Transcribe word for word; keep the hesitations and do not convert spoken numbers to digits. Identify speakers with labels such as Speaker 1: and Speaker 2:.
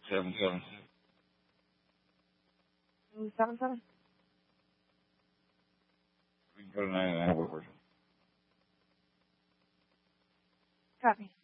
Speaker 1: Seven seven.
Speaker 2: Ooh, seven seven.
Speaker 1: We can put a nine and a half over.
Speaker 2: Copy.